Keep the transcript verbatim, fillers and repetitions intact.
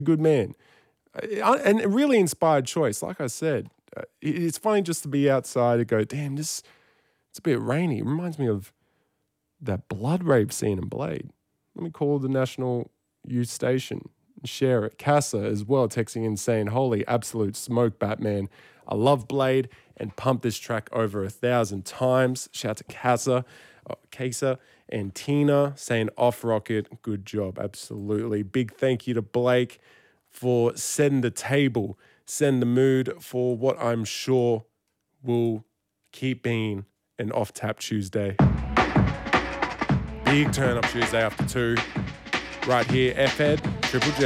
Good man. Uh, and a really inspired choice. Like I said, uh, it's funny just to be outside and go, damn, this it's a bit rainy. It reminds me of that blood rape scene in Blade. Let me call the national youth station and share it. Casa as well, texting in saying, holy absolute smoke, Batman. I love Blade and pump this track over a thousand times. Shout out to Casa, uh, Casa and Tina saying off rocket. Good job. Absolutely. Big thank you to Blake for setting the table, setting the mood for what I'm sure will keep being an off-tap Tuesday. Big turn-up Tuesday after two. Right here, F-Head, Triple J.